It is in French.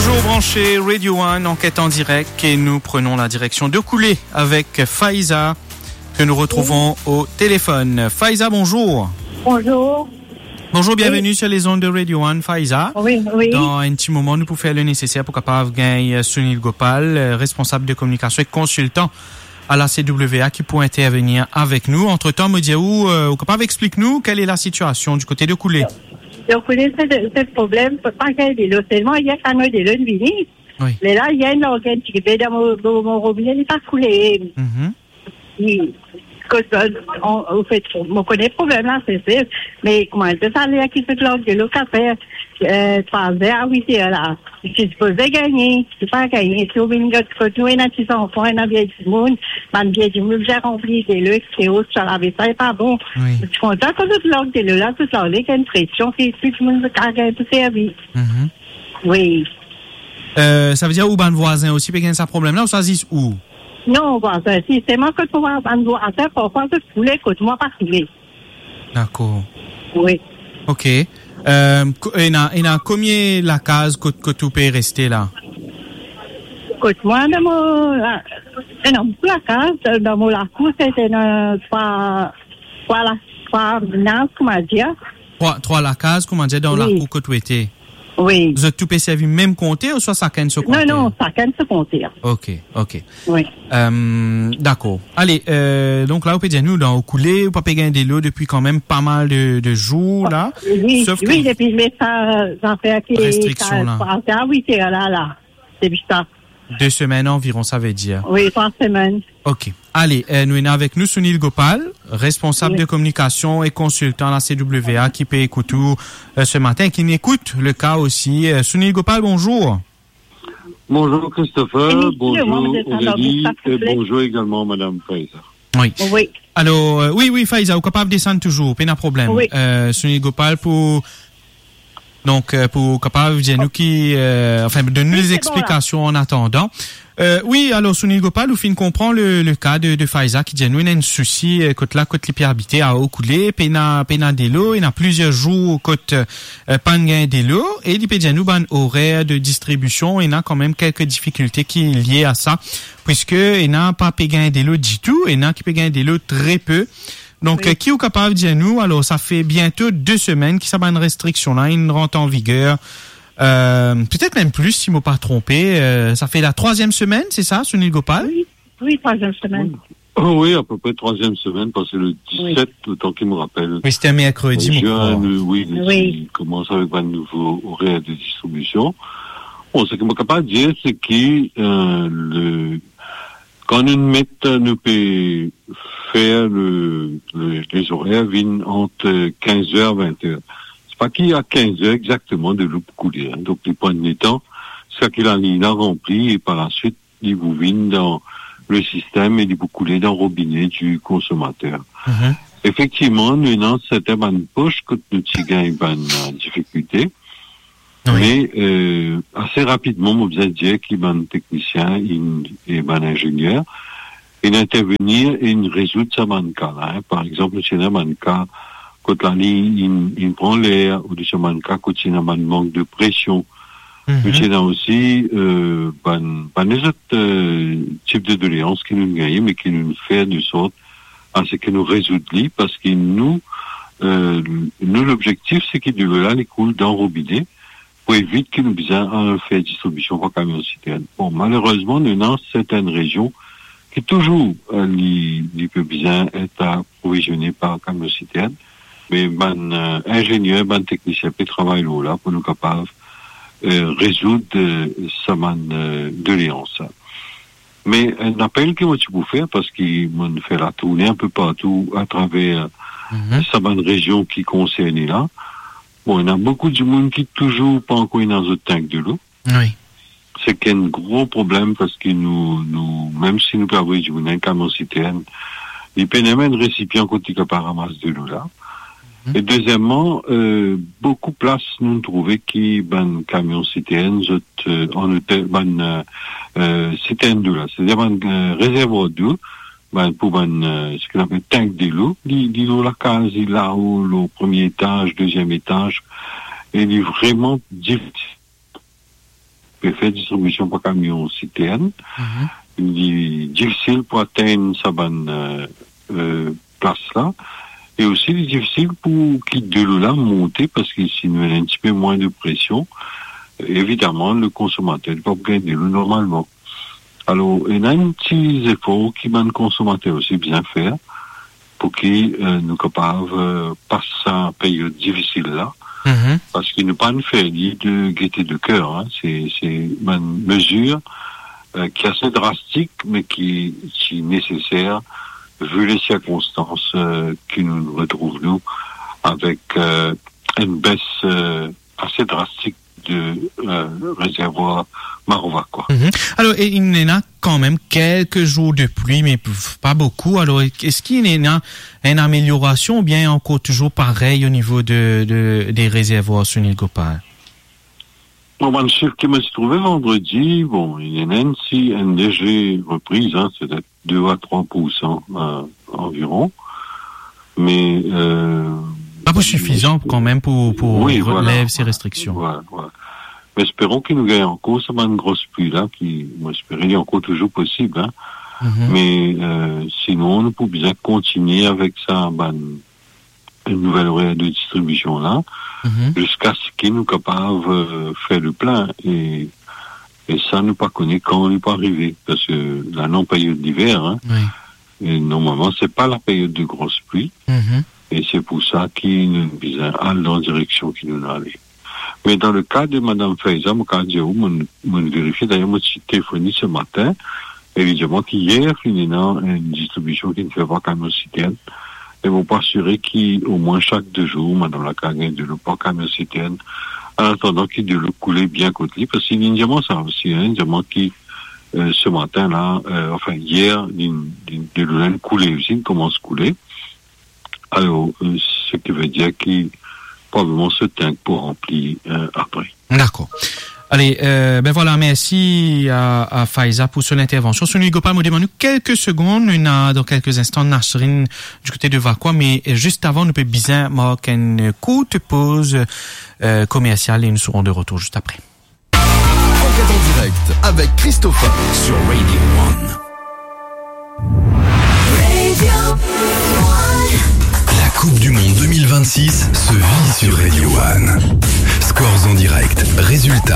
Toujours branché Radio One, enquête en direct, et nous prenons la direction de Coulé avec Faiza que nous retrouvons au téléphone. Faiza, bonjour. Bonjour. Bonjour, bienvenue sur les ondes de Radio One, Faiza. Oui. Dans un petit moment, nous pouvons faire le nécessaire pour capable gagner Sunil Gopal, responsable de communication et consultant à la CWA qui pourrait intervenir avec nous. Entre-temps, Modiaou, capable explique-nous quelle est la situation du côté de Coulé. Donc, c'est le problème, pas qu'il y ait de seulement il y a qu'un de l'eau de Vini. Oui. Mais là, il y a une organe qui est dans mon robinet, il n'est pas coulé. En fait, on connaît le problème là, c'est mais comment elle peut s'aller qui fait l'orgue de l'eau café, 3 heures à 8 heures là. Je supposais gagner, c'est pas gagner. Si on vient de continuer dans ces enfants, dans vieille du monde, dans vieille du monde, j'ai rempli des leux, c'est haut, ça l'avait ça, et pas bon. Oui. Je suis content que toute l'orgue de l'eau là, tout ça, il y a une pression qui tout le monde a gagné tout servi. Oui. Ça veut dire où ban voisin aussi peut gagner ce problème là ou ça dit où? Non, bon, si c'est moi que tu vas à faire pour faire ce que tu voulais, écoute-moi pas trouver. D'accord. Oui. OK. Il y a combien la case que tu peux rester là? Écoute-moi, dans la case, dans la cour, c'était trois finances, comment dire? Trois la case, comment dire, dans la cour que tu étais? Oui. Vous êtes tout servi même compté ou soit chacun se compter? Non, chacun se compter. OK. Oui. D'accord. Allez, donc là, vous pouvez dire nous, dans Coulé, vous pouvez gagner des lots depuis quand même pas mal de jours, là. Oui, sauf oui, depuis, mais ça fait que... restriction, là. Oui, c'est là. C'est ça. 2 semaines environ, ça veut dire. Oui, 3 semaines. OK. Allez, nous avons avec nous Sunil Gopal, responsable de communication et consultant à la CWA qui peut écouter ce matin, qui m'écoute le cas aussi. Sunil Gopal, bonjour. Bonjour Christopher, bonjour Aurélie et bonjour également Madame Faiza. Oui. Alors, oui, Faiza, vous êtes capable de descendre toujours, pas de problème. Oui. Sunil Gopal pour capable de dire nous donner les explications en attendant. Oui, alors Sunil Gopal, vous finissez comprendre le cas de Faiza qui dit nous il y a un souci côté les pieds habités à Okoulé, pena de l'eau, il y a plusieurs jours côté pangain de l'eau et il peut dire nous ban horaire de distribution, il y a quand même quelques difficultés qui sont liées à ça puisque il n'y a pas payé de l'eau du tout, il y a qui peut gagner de l'eau très peu. Donc, qui est capable de dire nous, alors ça fait bientôt 2 semaines que ça va une restriction là, il rentre en vigueur. Peut-être même plus, si je ne me pas trompé. Ça fait la 3e semaine, c'est ça, Sunil Gopal? Oui, 3e semaine. Oui, à peu près 3e semaine, parce que le 17, le temps qu'il me rappelle. Oui, c'était un mercredi, il commence avec un nouveau horaire de distribution. Bon, ce que je suis capable de dire, c'est que quand une méthode ne peut faire les horaires viennent entre 15h et 20h. C'est pas qu'il y a 15h exactement de l'eau coulée. Hein. Donc, les points de temps, c'est qu'il a rempli et par la suite, il vous viennent dans le système et il vous couler dans le robinet du consommateur. Effectivement, nous avons cette bonne poche que nous avons une difficulté. Oui. Mais assez rapidement, vous avez dit qu'il y a un technicien et un ingénieur et d'intervenir et de résoudre ce cas là. Par exemple, si il y a un cas, quand la ligne il prend l'air, ou si il y a un cas, quand il y a un manque de pression. Mais il y a aussi les autres types de doléances qui nous gagnent, mais qui nous fait de sorte à ce que nous résoudons, parce que nous, l'objectif, c'est que de l'eau là, il coule dans le robinet, pour éviter qu'il nous besoin faire distribution par camion citerne. Bon, malheureusement, nous avons certaines régions qui toujours il peut bien être approvisionné par camion citerne, mais ingénieur, technicien qui travaille là pour nous capables résoudre sa doléance. Mais un appel que moi tu peux faire parce qu'il m'a fait la tournée un peu partout à travers sa région qui concerne là. Bon, il y a beaucoup de monde qui toujours pas encore dans un tank de l'eau. Oui. C'est qu'il y a un gros problème parce que nous, même si nous pouvons avoir un camion citerne, il peut y avoir un récipient côté qui ramasse de l'eau là. Et deuxièmement, beaucoup de places nous trouvons qui camion citerne, citerne d'eau là. C'est-à-dire réservoir d'eau, pour ce qu'on appelle tank de l'eau, l'eau la case, là-haut, le premier étage, deuxième étage, et il est vraiment difficile. peut faire distribution par camion citerne. Il est difficile pour atteindre sa bonne place là. Et aussi, il est difficile pour qu'il de l'eau là monter parce qu'il sinon il y a un petit peu moins de pression. Évidemment, le consommateur ne peut pas gagner de l'eau normalement. Alors, il y a un petit effort qui va le consommateur aussi bien faire pour qu'il nous capable passer cette période difficile là. Parce qu'il ne pas nous faire de gaieté de cœur. Hein. C'est une mesure qui est assez drastique, mais qui est nécessaire vu les circonstances que nous retrouvons nous avec une baisse assez drastique de réservoir Marova, quoi. Alors, il y en a quand même quelques jours de pluie, mais pas beaucoup. Alors, est-ce qu'il y a une amélioration ou bien encore toujours pareil au niveau des réservoirs sur l'île Gopal? Bon, le chiffre qui m'a trouvé vendredi, bon, il y en a une légère reprise, hein, c'est d'être 2 à 3% environ. Mais pas suffisant quand même pour relever ces restrictions. Voilà. Mais espérons qu'il nous gagne encore, ça va une grosse pluie là, qui, moi, espérer, il est encore toujours possible, hein. Mais, sinon, on peut bien continuer avec ça, une nouvelle horaire de distribution là, jusqu'à ce qu'il nous capable faire le plein, et ça, nous pas connaître quand on n'est pas arrivé, parce que là, non, période d'hiver, hein. Et normalement, c'est pas la période de grosse pluie, et c'est pour ça qu'il nous allons dans la direction qu'il nous a allé. Mais dans le cas de Madame Faiza, mon vérifié, d'ailleurs, mon téléphonie ce matin, évidemment qu'hier, il y a une distribution qui ne fait pas camion citerne. Et vous pas assurer qu'au moins chaque 2 jours, Madame la gagne de l'eau pas camion citerne, en attendant qu'il de l'eau couler bien côté, parce qu'il y a un diamant, ça aussi, un diamant qui, ce matin-là, hier, de l'eau coulée aussi, il commence à couler. Alors, ce qui veut dire qu'il probablement ce tank pour remplir après. D'accord. Allez, voilà, merci à Faiza pour son intervention. Son Gopal me demande quelques secondes, dans quelques instants, Nasrin du côté de Vakwa, mais juste avant, nous peut bien marquer une courte pause commerciale et nous serons de retour juste après. Enquête en direct avec Christopher sur Radio 1. La Coupe du Monde 2026 se vit sur Radio 1. Scores en direct, résultats.